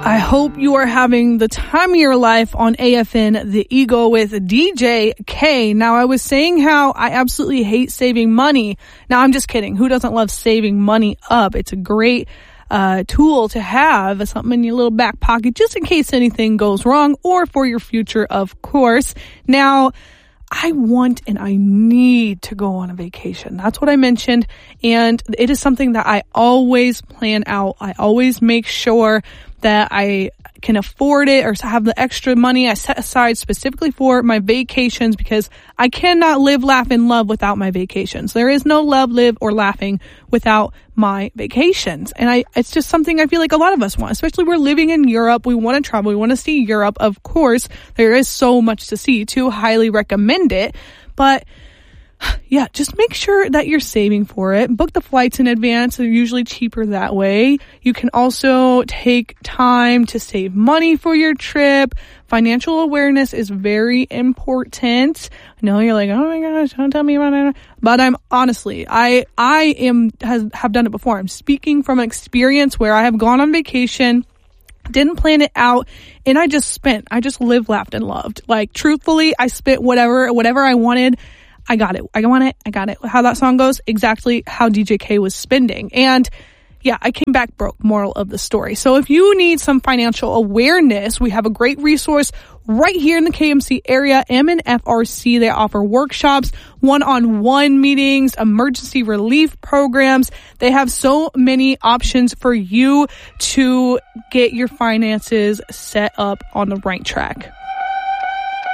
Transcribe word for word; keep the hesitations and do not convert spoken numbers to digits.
I hope you are having the time of your life on A F N The Eagle with D J K. Now, I was saying how I absolutely hate saving money. Now, I'm just kidding. Who doesn't love saving money up? It's a great uh tool to have, something in your little back pocket just in case anything goes wrong or for your future, of course. Now, I want and I need to go on a vacation. That's what I mentioned. And it is something that I always plan out. I always make sure that I can afford it or have the extra money I set aside specifically for my vacations, because I cannot live, laugh, and love without my vacations. There is no love, live, or laughing without my vacations. And I, it's just something I feel like a lot of us want, especially we're living in Europe. We want to travel. We want to see Europe. Of course, there is so much to see too. Highly recommend it. But yeah, just make sure that you're saving for it. Book the flights in advance. They're usually cheaper that way. You can also take time to save money for your trip. Financial awareness is very important. I know you're like, oh my gosh, don't tell me about it. But I'm honestly, I, I am, has, have done it before. I'm speaking from an experience where I have gone on vacation, didn't plan it out, and I just spent, I just lived, laughed, and loved. Like, truthfully, I spent whatever, whatever I wanted. I got it. I want it. I got it. How that song goes, exactly how D J K was spending. And yeah, I came back broke, moral of the story. So if you need some financial awareness, we have a great resource right here in the K M C area, M N F R C. They offer workshops, one-on-one meetings, emergency relief programs. They have so many options for you to get your finances set up on the right track.